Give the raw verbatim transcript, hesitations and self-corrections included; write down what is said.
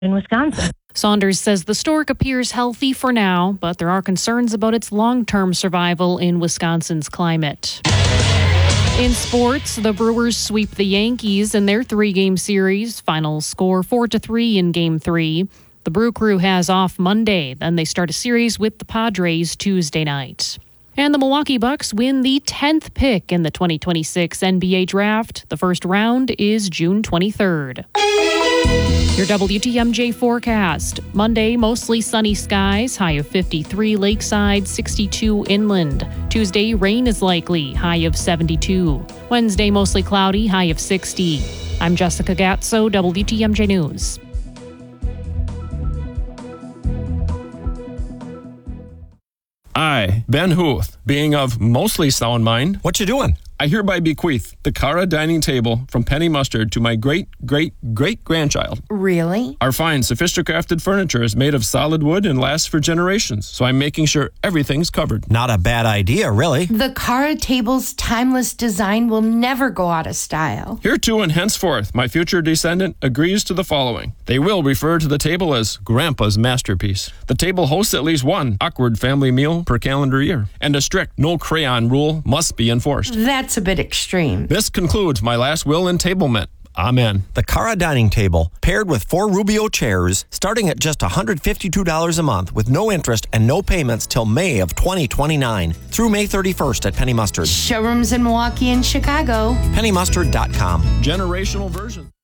in Wisconsin. Saunders says the stork appears healthy for now, but there are concerns about its long-term survival in Wisconsin's climate. In sports, the Brewers sweep the Yankees in their three-game series. Final score four to three in Game three. The Brew Crew has off Monday. Then they start a series with the Padres Tuesday night. And the Milwaukee Bucks win the tenth pick in the twenty twenty-six N B A Draft. The first round is June twenty-third. Your W T M J forecast. Monday, mostly sunny skies, high of fifty-three lakeside, sixty-two inland. Tuesday, rain is likely, high of seventy-two. Wednesday, mostly cloudy, high of sixty. I'm Jessica Gatso, W T M J News. I, Ben Huth, being of mostly sound mind, What you doing? I hereby bequeath the Cara dining table from Penny Mustard to my great-great-great-grandchild. Really? Our fine, sophisticated furniture is made of solid wood and lasts for generations, so I'm making sure everything's covered. Not a bad idea, really. The Cara table's timeless design will never go out of style. Hereto and henceforth, my future descendant agrees to the following. They will refer to the table as Grandpa's masterpiece. The table hosts at least one awkward family meal per calendar year, and a strict no crayon rule must be enforced. That's a bit extreme. This concludes my last will entablement. Amen. The Cara dining table, paired with four Rubio chairs, starting at just one hundred fifty-two dollars a month with no interest and no payments till May of twenty twenty-nine through May thirty-first at Penny Mustard. Showrooms in Milwaukee and Chicago. penny mustard dot com. Generational version.